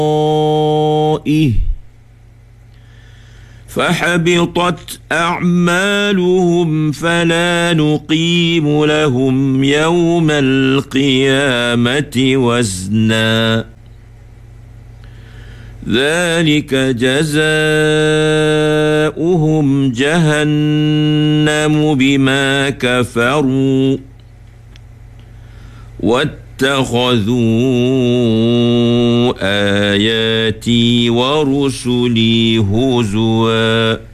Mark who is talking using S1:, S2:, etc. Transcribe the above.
S1: فحبطت أعمالهم فلا نقيم لهم يوم القيامة وزنا ذلك جزاؤهم جهنم بما كفروا واتخذوا آياتي ورسلي هزوا